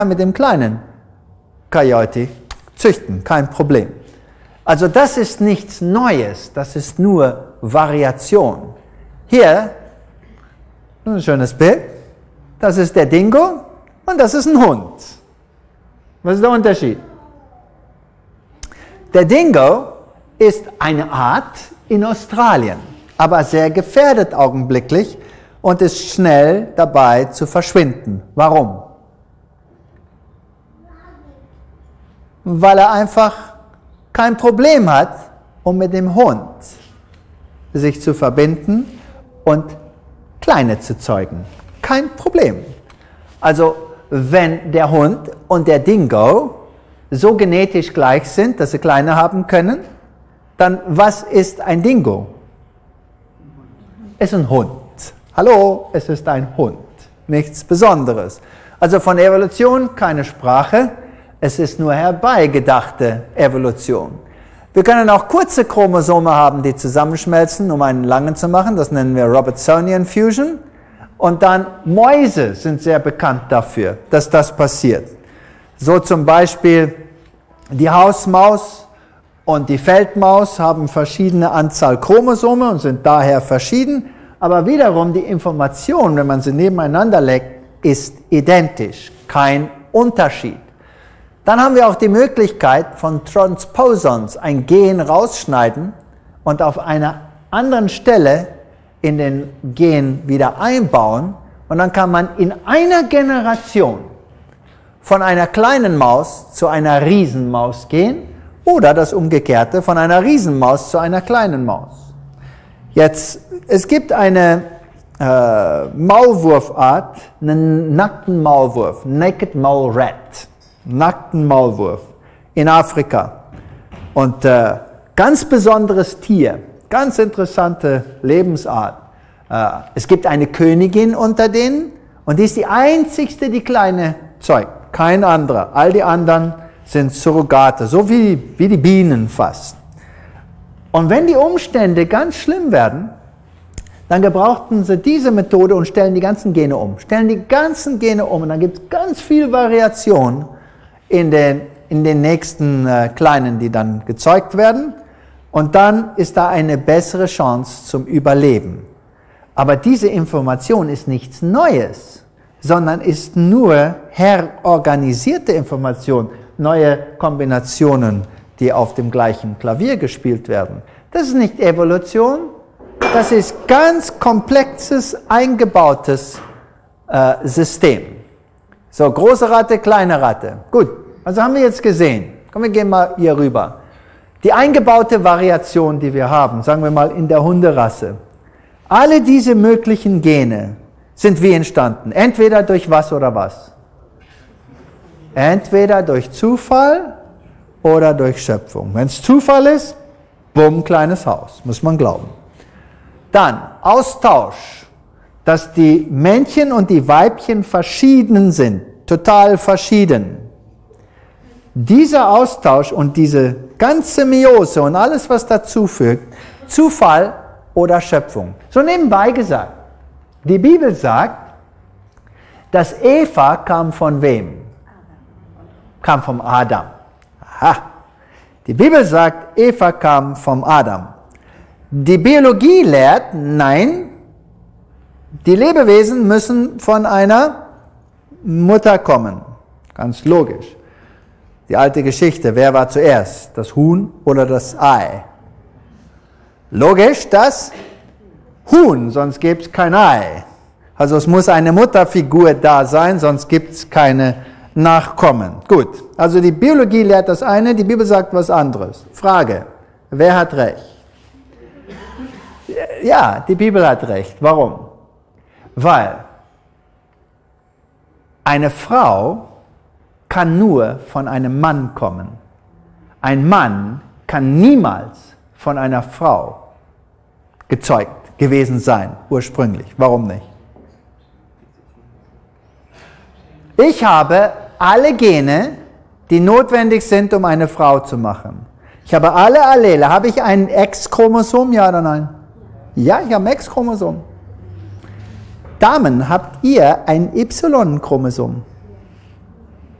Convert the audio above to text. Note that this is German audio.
mit dem kleinen Coyote züchten, kein Problem. Also das ist nichts Neues, das ist nur Variation. Hier, ein schönes Bild, das ist der Dingo und das ist ein Hund. Was ist der Unterschied? Der Dingo ist eine Art in Australien, aber sehr gefährdet augenblicklich und ist schnell dabei zu verschwinden. Warum? Weil er einfach kein Problem hat, um mit dem Hund sich zu verbinden und Kleine zu zeugen. Kein Problem. Also wenn der Hund und der Dingo so genetisch gleich sind, dass sie Kleine haben können, dann was ist ein Dingo? Es ist ein Hund. Hallo, es ist ein Hund. Nichts Besonderes. Also von Evolution keine Sprache. Es ist nur herbeigedachte Evolution. Wir können auch kurze Chromosome haben, die zusammenschmelzen, um einen langen zu machen. Das nennen wir Robertsonian Fusion. Und dann Mäuse sind sehr bekannt dafür, dass das passiert. So zum Beispiel die Hausmaus und die Feldmaus haben verschiedene Anzahl Chromosome und sind daher verschieden. Aber wiederum die Information, wenn man sie nebeneinander legt, ist identisch. Kein Unterschied. Dann haben wir auch die Möglichkeit von Transposons, ein Gen rausschneiden und auf einer anderen Stelle in den Gen wieder einbauen. Und dann kann man in einer Generation von einer kleinen Maus zu einer Riesenmaus gehen oder das Umgekehrte, von einer Riesenmaus zu einer kleinen Maus. Jetzt, es gibt eine Maulwurfart, einen nackten Maulwurf, Naked Mole Rat. Nackten Maulwurf in Afrika. Und ganz besonderes Tier, ganz interessante Lebensart. Es gibt eine Königin unter denen und die ist die einzigste, die Kleine zeugt. Kein anderer. All die anderen sind Surrogate, so wie die Bienen fast. Und wenn die Umstände ganz schlimm werden, dann gebrauchten sie diese Methode und stellen die ganzen Gene um. Stellen die ganzen Gene um und dann gibt es ganz viel Variation in den nächsten Kleinen, die dann gezeugt werden. Und dann ist da eine bessere Chance zum Überleben. Aber diese Information ist nichts Neues, sondern ist nur herorganisierte Information, neue Kombinationen, die auf dem gleichen Klavier gespielt werden. Das ist nicht Evolution, das ist ganz komplexes, eingebautes System. So, große Ratte, kleine Ratte. Gut, also haben wir jetzt gesehen. Komm, wir gehen mal hier rüber. Die eingebaute Variation, die wir haben, sagen wir mal in der Hunderasse. Alle diese möglichen Gene sind wie entstanden? Entweder durch was oder was? Entweder durch Zufall oder durch Schöpfung. Wenn es Zufall ist, bumm, kleines Haus, muss man glauben. Dann Austausch, dass die Männchen und die Weibchen verschieden sind, total verschieden. Dieser Austausch und diese ganze Meiose und alles, was dazu fügt, Zufall oder Schöpfung. So nebenbei gesagt, die Bibel sagt, dass Eva kam von wem? Kam vom Adam. Aha. Die Bibel sagt, Eva kam vom Adam. Die Biologie lehrt, nein, die Lebewesen müssen von einer Mutter kommen. Ganz logisch. Die alte Geschichte, wer war zuerst? Das Huhn oder das Ei? Logisch, das Huhn, sonst gibt es kein Ei. Also es muss eine Mutterfigur da sein, sonst gibt es keine Nachkommen. Gut, also die Biologie lehrt das eine, die Bibel sagt was anderes. Frage, wer hat recht? Ja, die Bibel hat recht. Warum? Weil eine Frau kann nur von einem Mann kommen. Ein Mann kann niemals von einer Frau gezeugt gewesen sein, ursprünglich. Warum nicht? Ich habe alle Gene, die notwendig sind, um eine Frau zu machen. Ich habe alle Allele. Habe ich ein X-Chromosom, ja oder nein? Ja, ich habe ein X-Chromosom. Damen, habt ihr ein Y-Chromosom?